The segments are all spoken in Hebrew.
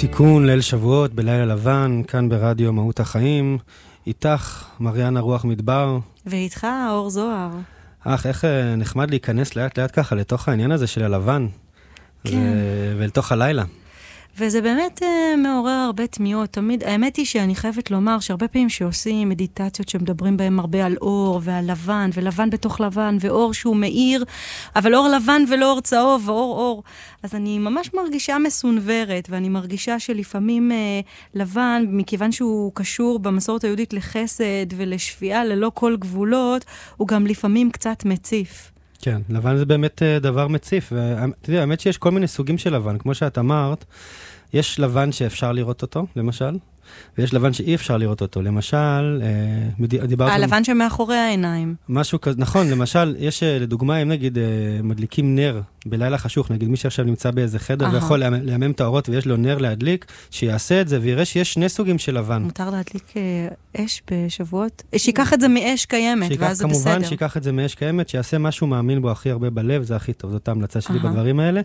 תיקון ליל שבועות בלילה לבן, כאן ברדיו מהות החיים. איתך מריאנה רוח מדבר. ואיתך אור זוהר. איך נחמד להיכנס לאט לאט ככה לתוך העניין הזה של הלבן. כן. ולתוך הלילה. וזה באמת מעורר הרבה תמיהות. תמיד, האמת היא שאני חייבת לומר שהרבה פעמים שעושים מדיטציות שמדברים בהם הרבה על אור ועל לבן, ולבן בתוך לבן, ואור שהוא מאיר, אבל אור לבן ולא אור צהוב, ואור אור. אז אני ממש מרגישה מסונברת, ואני מרגישה שלפעמים לבן, מכיוון שהוא קשור במסורת היהודית לחסד ולשפיעה ללא כל גבולות, הוא גם לפעמים קצת מציף. כן, לבן זה באמת דבר מציף, ואתה יודע, האמת שיש כל מיני סוגים של לבן, כמו שאת אמרת, יש לבן שאפשר לראות אותו, למשל, ויש לבן שאי אפשר לראות אותו, למשל, דיברת... הלבן שמאחורי העיניים. משהו כזה, נכון, למשל, יש לדוגמה, אם נגיד מדליקים נר בלילה חשוך, נגיד מי שעכשיו נמצא באיזה חדר ויכול להמם את האורות ויש לו נר להדליק, שיעשה את זה ויראה שיש שני סוגים של לבן. מותר להדליק אש בשבועות? שיקח את זה מאש קיימת, ואז זה בסדר. כמובן, שיקח את זה מאש קיימת, שיעשה משהו מאמין בו הכי הרבה בלב, זה הכי טוב, זאת ההמלצה שלי בדברים האלה.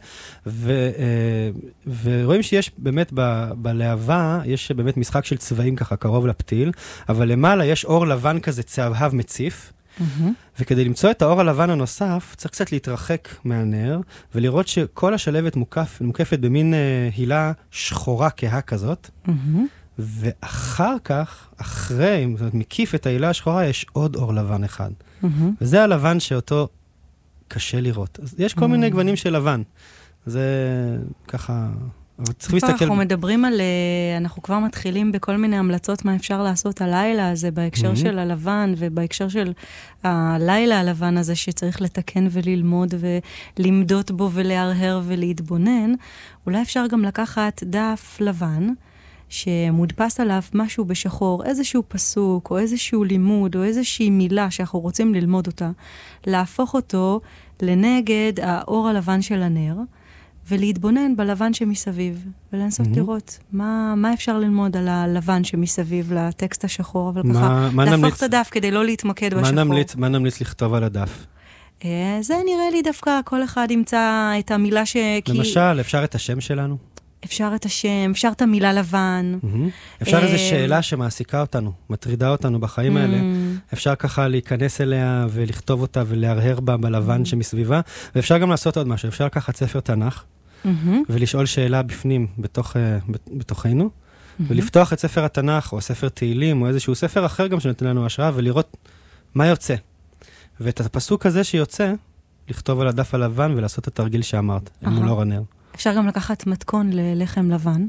ורואים שיש באמת בלהבה, יש באמת משחק של צבעים ככה קרוב לפתיל, אבל למעלה יש אור לבן כזה צהבהב מציף, וכדי למצוא את האור הלבן הנוסף, צריך קצת להתרחק מהנר, ולראות שכל השלבת מוקפת במין הילה שחורה כהה כזאת, ואחר כך, אחרי, זאת אומרת, מקיף את ההילה השחורה, יש עוד אור לבן אחד. וזה הלבן שאותו קשה לראות. אז יש כל מיני גוונים של לבן. זה ככה... אנחנו מדברים על, אנחנו כבר מתחילים בכל מיני המלצות מה אפשר לעשות הלילה הזה, בהקשר של הלבן, ובהקשר של הלילה הלבן הזה שצריך לתקן וללמוד ולמדות בו ולהרהר ולהתבונן. אולי אפשר גם לקחת דף לבן, שמודפס עליו משהו בשחור, איזשהו פסוק, או איזשהו לימוד, או איזושהי מילה שאנחנו רוצים ללמוד אותה, להפוך אותו לנגד האור הלבן של הנר, ולהתבונן בלבן שמסביב, ולנסות לראות מה אפשר ללמוד על הלבן שמסביב לטקסט השחור, אבל ככה להפוך את הדף כדי לא להתמקד בשחור. מה נמליץ לכתוב על הדף? זה נראה לי דווקא כל אחד ימצא את המילה למשל, אפשר את השם שלנו? אפשר את השם, אפשר את המילה לבן. אפשר איזו שאלה שמעסיקה אותנו, מטרידה אותנו בחיים האלה. אפשר ככה להיכנס אליה ולכתוב אותה ולהרהר בה בלבן שמסביבה. ואפשר גם לעשות עוד משהו. אפשר לקחת ספר תנ"ך ולשאול שאלה בפנים, בתוכנו, ולפתוח את ספר התנ"ך או ספר תהילים או איזשהו ספר אחר גם שנותן לנו השראה ולראות מה יוצא. ואת הפסוק הזה שיוצא, לכתוב על הדף הלבן ולעשות את התרגיל שאמרת, מול אור הנר. אפשר גם לקחת מתכון ללחם לבן,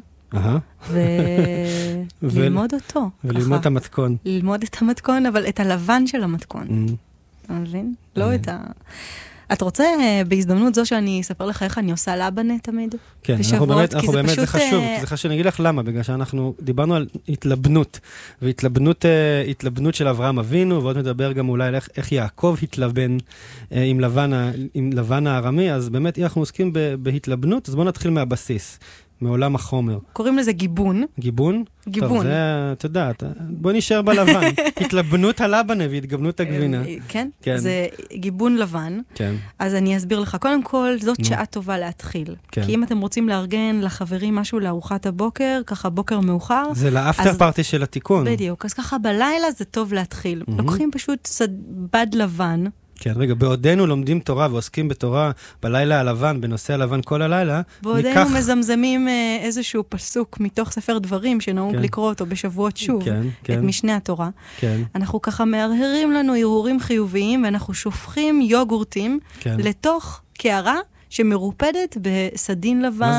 וללמוד אותו. וללמוד את המתכון. ללמוד את המתכון, אבל את הלבן של המתכון. אתה מבין? לא את ה... את רוצה בהזדמנות זו שאני אספר לך איך אני עושה לבנה תמיד? כן, אנחנו באמת, זה חשוב. זה חשוב, אני אגיד לך למה, בגלל שאנחנו דיברנו על התלבנות, והתלבנות של אברהם אבינו, ועוד מדבר גם אולי איך יעקב התלבן עם לבן הארמי, אז באמת אם אנחנו עוסקים בהתלבנות, אז בואו נתחיל מהבסיס. מעולם החומר. קוראים לזה גיבון. גיבון? גיבון. טוב, זה, אתה יודע, בוא נשאר בלבן. התלבנות הלבנה והתגבנות הגבינה. כן, זה גיבון לבן. כן. אז אני אסביר לך. קודם כל, זאת שעה טובה להתחיל. כי אם אתם רוצים לארגן לחברים משהו לארוחת הבוקר, ככה בוקר מאוחר. זה לאפטר פארטי של התיקון. בדיוק. אז ככה בלילה זה טוב להתחיל. לוקחים פשוט בד לבן. כן, רגע, בעודנו לומדים תורה ועוסקים בתורה בלילה הלבן, בנושא הלבן כל הלילה. בעודנו מזמזמים איזשהו פסוק מתוך ספר דברים שנהוג לקרוא אותו בשבועות שוב, את משנה התורה. אנחנו ככה מהרהרים לנו הרהורים חיוביים, ואנחנו שופכים יוגורטים לתוך קערה שמרופדת בסדין לבן.